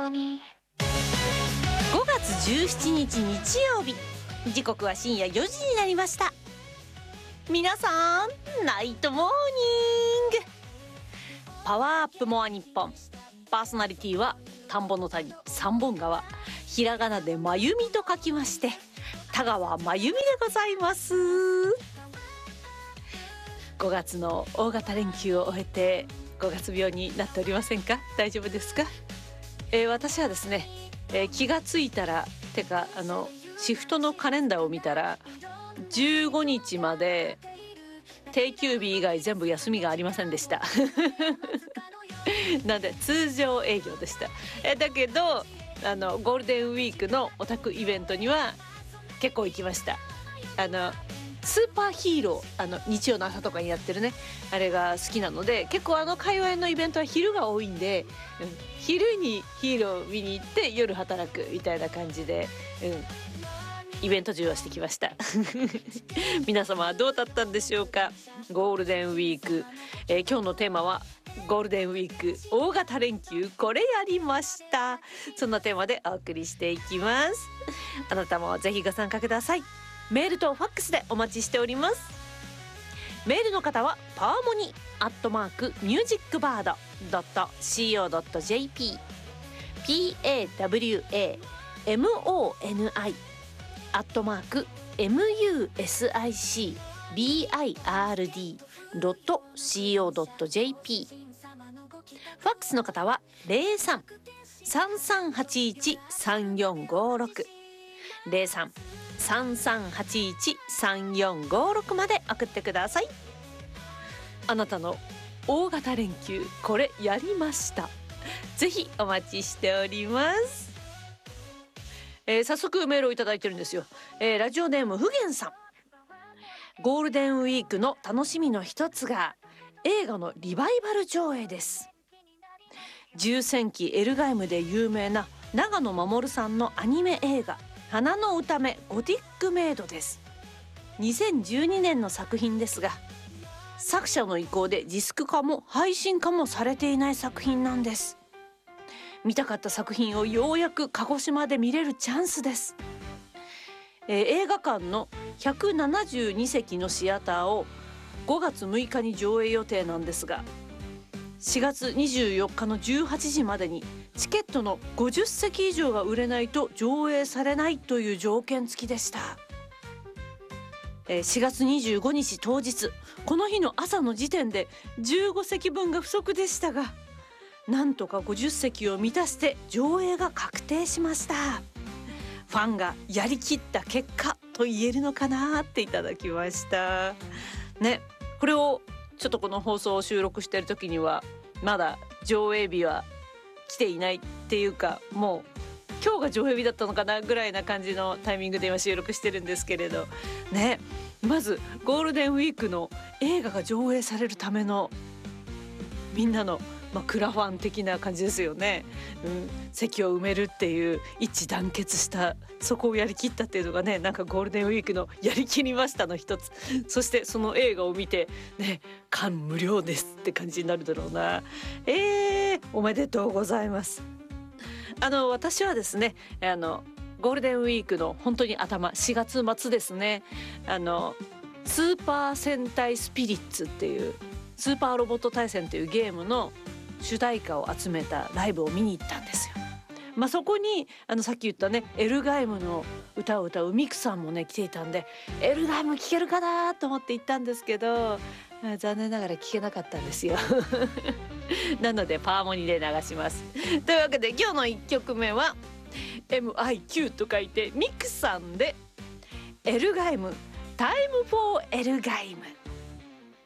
月17日日曜日、時刻は深夜4時になりました。皆さんナイトモーニング。パワーアップモア日本、パーソナリティは田んぼの谷三本川、ひらがなでまゆみと書きまして田川まゆみでございます。5月の大型連休を終えて5月病になっておりませんか？大丈夫ですか？私はですね、気がついたらてかシフトのカレンダーを見たら15日まで定休日以外全部休みがありませんでしたなんで通常営業でした。だけどゴールデンウィークのオタクイベントには結構行きました。スーパーヒーロー日曜の朝とかにやってるね、あれが好きなので結構界隈のイベントは昼が多いんで、昼にヒーロー見に行って夜働くみたいな感じで、イベント中をしてきました皆様はどうだったんでしょうか？ゴールデンウィーク、今日のテーマはゴールデンウィーク大型連休これやりました。そんなテーマでお送りしていきます。あなたもぜひご参加ください。メールとファックスでお待ちしております。メールの方はパワモニ@musicbird.co.jp PAWAMONI@musicbird.co.jp ファックスの方は 03-3381-3456 03-3381-3456 まで送ってください。あなたの大型連休これやりました。ぜひお待ちしております。早速メールをいただいてるんですよ。ラジオネームふげんさん。ゴールデンウィークの楽しみの一つが映画のリバイバル上映です。10世紀エルガイムで有名な長野守さんのアニメ映画花の歌目ゴティックメイドです。2012年の作品ですが、作者の意向でディスク化も配信化もされていない作品なんです。見たかった作品をようやく鹿児島で見れるチャンスです。映画館の172席のシアターを5月6日に上映予定なんですが、4月24日の18時までにチケットの50席以上が売れないと上映されないという条件付きでした。4月25日当日、この日の朝の時点で15席分が不足でしたが、なんとか50席を満たして上映が確定しました。ファンがやりきった結果と言えるのかなっていただきましたね。これをちょっとこの放送を収録している時にはまだ上映日は来ていないっていうか、もう今日が上映日だったのかなぐらいな感じのタイミングで今収録してるんですけれどね。まずゴールデンウィークの映画が上映されるためのみんなのクラファン的な感じですよね。席を埋めるっていう一致団結した、そこをやりきったっていうのがね、なんかゴールデンウィークのやりきりましたの一つ。そしてその映画を見てね、感無量ですって感じになるだろうな。おめでとうございます。私はですね、ゴールデンウィークの本当に頭4月末ですね、スーパー戦隊スピリッツっていうスーパーロボット対戦っていうゲームの主題歌を集めたライブを見に行ったんですよ。そこにさっき言ったねエルガイムの歌を歌うミクさんもね来ていたんで、エルガイム聴けるかなと思って行ったんですけど、残念ながら聴けなかったんですよなのでパーモニで流します。というわけで今日の1曲目は MIQ と書いてミクさんでエルガイムタイムフォーエルガイム。